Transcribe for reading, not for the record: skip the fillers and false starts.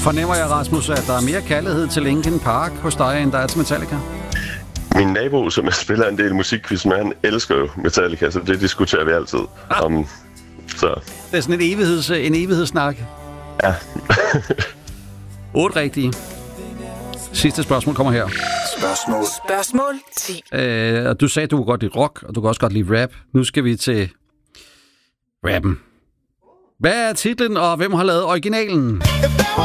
Fornemmer jeg, Rasmus, at der er mere kærlighed til Linkin Park hos dig, end der er til Metallica? Min nabo, som jeg spiller en del musikquiz med, han elsker jo Metallica, så det diskuterer vi altid om. Så. Det er sådan en evighedssnak. Ja. 8 rigtige. Sidste spørgsmål kommer her. Spørgsmål 10. Du sagde, at du kunne godt lide rock, og du kan også godt lide rap. Nu skal vi til rappen. Hvad er titlen, og hvem har lavet originalen?